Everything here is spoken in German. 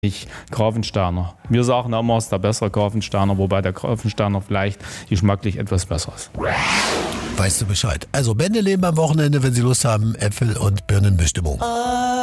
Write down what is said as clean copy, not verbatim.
nicht Grafensteiner. Wir sagen immer, es ist der bessere Grafensteiner, wobei der Grafensteiner vielleicht geschmacklich etwas besser ist. Weißt du Bescheid. Also Bände leben am Wochenende, wenn Sie Lust haben, Äpfel und Birnenbestimmung.